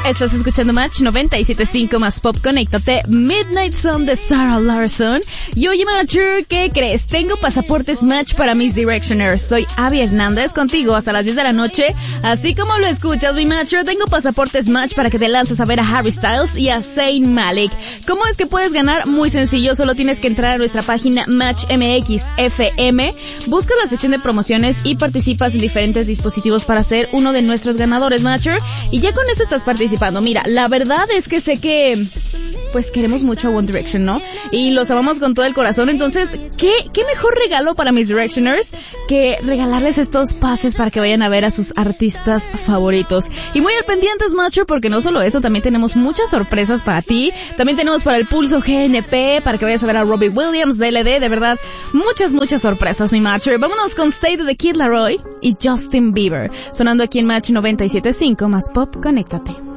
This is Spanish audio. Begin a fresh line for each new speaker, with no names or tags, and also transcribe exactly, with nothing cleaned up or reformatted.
Estás escuchando Match noventa y siete punto cinco más Pop. Conéctate. Midnight Sun de Sarah Larson. Y oye, Matcher, ¿qué crees? Tengo pasaportes Match para mis Directioners. Soy Abby Hernández, contigo hasta las diez de la noche. Así como lo escuchas, mi Matcher, tengo pasaportes Match para que te lances a ver a Harry Styles y a Zayn Malik. ¿Cómo es que puedes ganar? Muy sencillo, solo tienes que entrar a nuestra página Match M X F M, buscas la sección de promociones y participas en diferentes dispositivos para ser uno de nuestros ganadores, Matcher. Y ya con eso estás participando. Mira, la verdad es que sé que pues queremos mucho a One Direction, ¿no? Y los amamos con todo el corazón. Entonces, ¿qué, qué mejor regalo para mis Directioners que regalarles estos pases para que vayan a ver a sus artistas favoritos? Y muy al pendientes, Matcher, porque no solo eso, también tenemos muchas sorpresas para ti. También tenemos para el Pulso G N P, para que vayas a ver a Robbie Williams, D L D, de verdad, muchas, muchas sorpresas, mi Matcher. Vámonos con Stay de The Kid Laroi y Justin Bieber, sonando aquí en Match noventa y siete punto cinco más Pop. Conéctate.